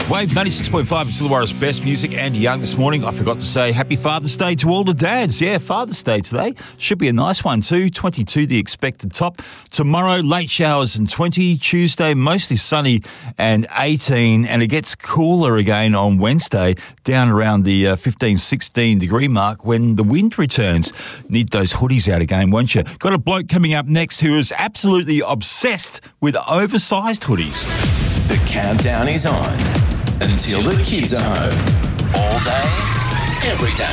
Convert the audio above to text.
Wave 96.5 is Illawarra's best music and young this morning. I forgot to say happy Father's Day to all the dads. Yeah, Father's Day today. Should be a nice one too. 22 the expected top. Tomorrow, late showers and 20. Tuesday, mostly sunny and 18. And it gets cooler again on Wednesday, down around the 15, 16 degree mark when the wind returns. Need those hoodies out again, won't you? Got a bloke coming up next who is absolutely obsessed with oversized hoodies. The countdown is on until the kids are home. All day, every day.